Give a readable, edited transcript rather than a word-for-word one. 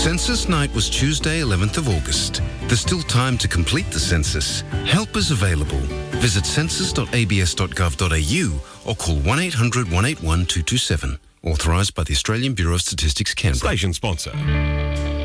Census night was Tuesday, 11th of August. There's still time to complete the census. Help is available. Visit census.abs.gov.au or call 1800 181 227. Authorised by the Australian Bureau of Statistics, Canberra. Station sponsor.